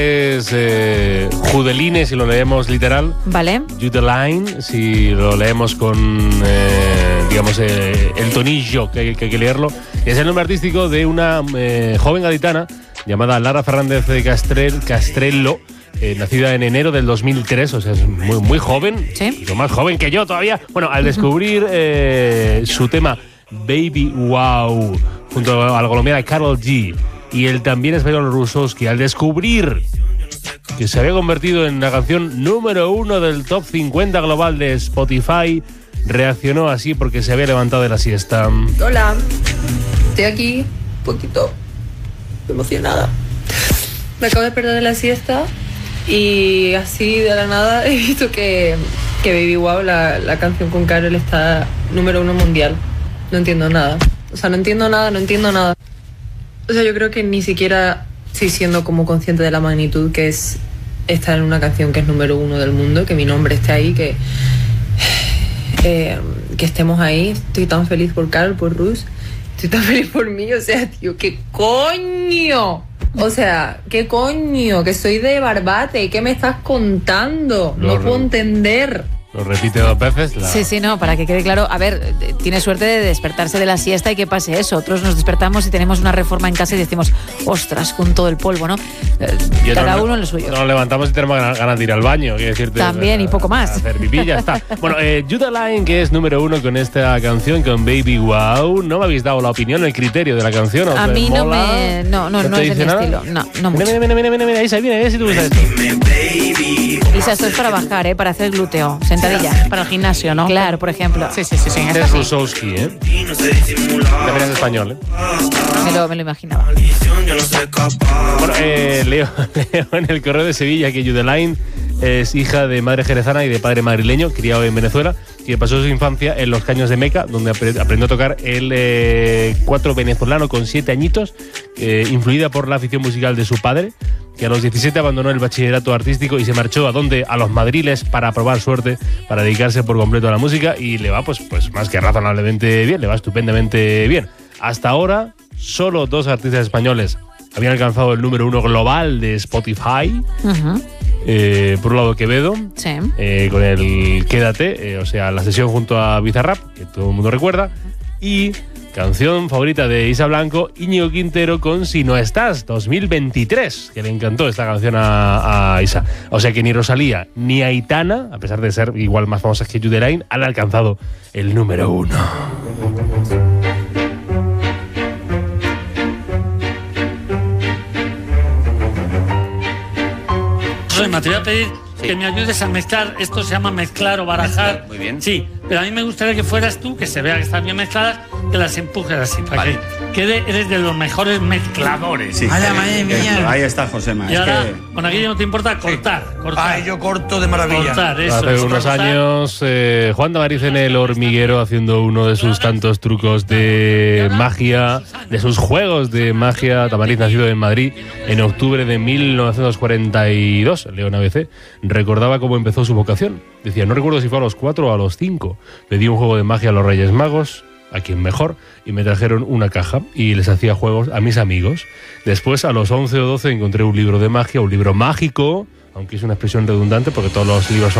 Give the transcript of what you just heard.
Es Judeline, si lo leemos literal. Vale. Judeline, si lo leemos con, digamos, el tonillo que hay que leerlo. Es el nombre artístico de una joven gaditana llamada Lara Fernández Castrello, nacida en enero del 2003, o sea, es muy joven. Sí. Lo más joven que yo todavía. Bueno, al descubrir su tema Baby Wow, junto a la colombiana Karol G y el también español Rusowski, al descubrir que se había convertido en la canción número 1 del top 50 global de Spotify, reaccionó así porque se había levantado de la siesta. Hola, estoy aquí un poquito emocionada. Me acabo de despertar de la siesta y así de la nada he visto que Baby Wow, la canción con Karol, está número 1 mundial. No entiendo nada. O sea, no entiendo nada. O sea, yo creo que ni siquiera estoy siendo como consciente de la magnitud que es estar en una canción que es número 1 del mundo, que mi nombre esté ahí, que estemos ahí. Estoy tan feliz por Karol, por Rus. Estoy tan feliz por mí. O sea, tío, ¿qué coño? O sea, ¿qué coño? Que soy de Barbate. ¿Qué me estás contando? No puedo entender. Lo repite 2 veces. Sí, no, para que quede claro. A ver, tiene suerte de despertarse de la siesta y que pase eso. Otros nos despertamos y tenemos una reforma en casa y decimos, ostras, con todo el polvo, ¿no? Cada uno en lo suyo. Nos levantamos y tenemos ganas de ir al baño. Decirte, también, y poco más. Hacer pipí, ya está. Bueno, Judeline, que es número 1 con esta canción, con Baby Wow. ¿No me habéis dado la opinión, el criterio de la canción? A mí no me... No es de mi estilo. No mucho. Mira, Isa, viene, si tú gustas esto. Isa, esto es para bajar, para hacer glúteo. Sentadilla. Para el gimnasio, ¿no? Claro, por ejemplo. Sí. Es Rusowski, También es español, Me lo imaginaba. Bueno, leo en el Correo de Sevilla que Judeline es hija de madre jerezana y de padre madrileño, criado en Venezuela, que pasó su infancia en los Caños de Meca, donde aprendió a tocar el 4 venezolano con 7 añitos, influida por la afición musical de su padre, que a los 17 abandonó el bachillerato artístico y se marchó a los Madriles para probar suerte, para dedicarse por completo a la música, y le va pues más que razonablemente bien, le va estupendamente bien. Hasta ahora, solo 2 artistas españoles habían alcanzado el número 1 global de Spotify. Por un lado Quevedo, sí, con el Quédate, o sea, la sesión junto a Bizarrap, que todo el mundo recuerda, y canción favorita de Isa Blanco, Íñigo Quintero con Si no estás, 2023, que le encantó esta canción a Isa. O sea que ni Rosalía ni Aitana, a pesar de ser igual más famosas que Judeline, han alcanzado el número 1. Te voy a pedir que me ayudes a mezclar. Esto se llama mezclar o barajar. Muy bien. Sí, pero a mí me gustaría que fueras tú, que se vea que están bien mezcladas, que las empujes así, para que quede. Eres de los mejores mezcladores. Sí. Vaya, madre mía. Ahí está, Josema. Y ahora, con aquello no te importa cortar. Ay, yo corto de maravilla. Cortar, eso. Hace unos años, Juan Damariz en El Hormiguero, haciendo uno de sus tantos trucos de magia, de sus juegos de magia. Damariz, nacido en Madrid en octubre de 1942, León ABC, recordaba cómo empezó su vocación. Decía, no recuerdo si fue a los 4 o a los 5. Le di un juego de magia a los Reyes Magos, a quien mejor, y me trajeron una caja y les hacía juegos a mis amigos. Después, a los 11 o 12, encontré un libro de magia, un libro mágico, aunque es una expresión redundante porque todos los libros son